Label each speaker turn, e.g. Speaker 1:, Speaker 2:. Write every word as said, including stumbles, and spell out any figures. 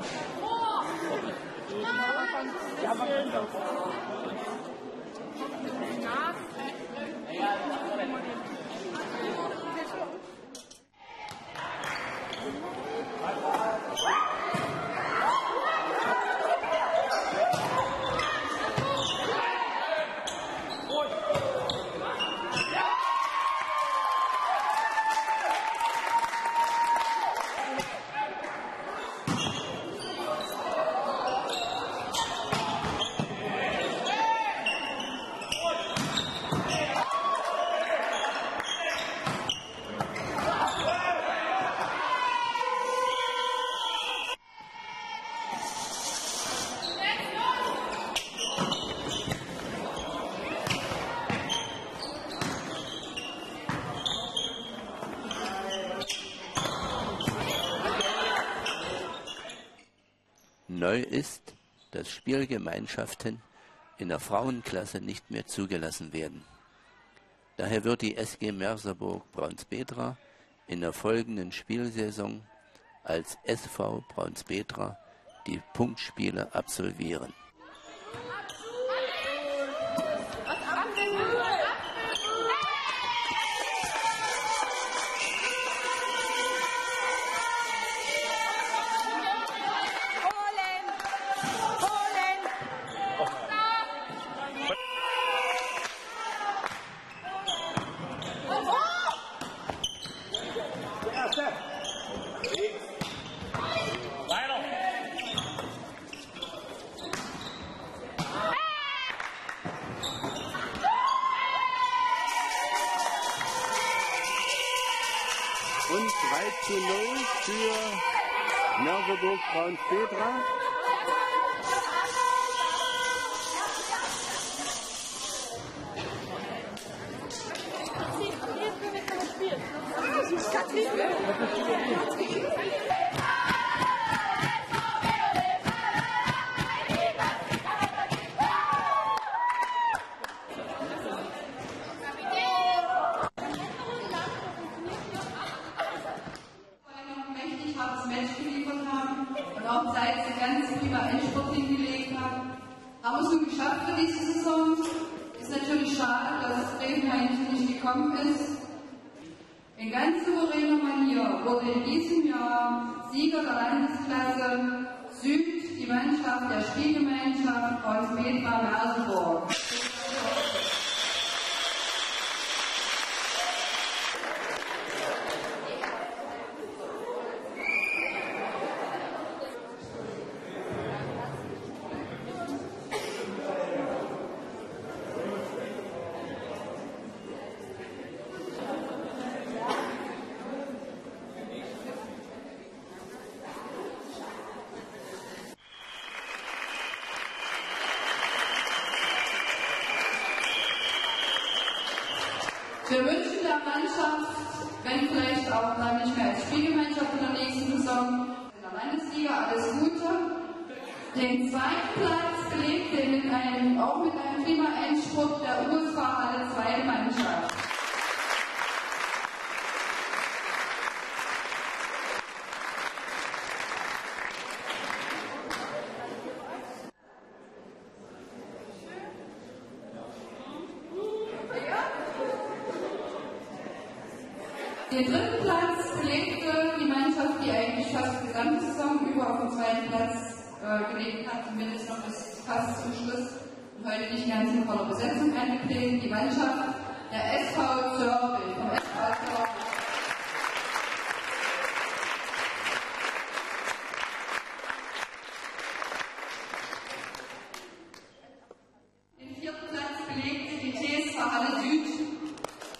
Speaker 1: Neu ist, dass Spielgemeinschaften in der Frauenklasse nicht mehr zugelassen werden. Daher wird die S G Merseburg Braunsbedra in der folgenden Spielsaison als S V Braunsbedra die Punktspiele absolvieren.
Speaker 2: Und drei zu null für Merseburg Braunsbedra.
Speaker 3: Match geliefert haben und auch seit sie ganz prima Endspurt hingelegt haben. Haben wir es nun geschafft für diese Saison. Ist natürlich schade, dass Grevenhain nicht gekommen ist. In ganz souveräner Manier wurde in diesem Jahr Sieger der Landesklasse Süd die Mannschaft der Spielgemeinschaft Braunsbedra Merseburg. Wir wünschen der Mannschaft, wenn vielleicht auch dann nicht mehr als Spielgemeinschaft in der nächsten Saison in der Landesliga, alles Gute. Den zweiten Platz belegte mit einem, auch mit einem prima Endspurt der U S V Halle zwei Mannschaft. Den dritten Platz belegte die Mannschaft, die eigentlich fast die gesamte Saison über auf den zweiten Platz äh, gelegt hat, zumindest noch bis fast zum Schluss und heute nicht ganz in voller Besetzung eingetreten, die Mannschaft der S V Zörbel vom S V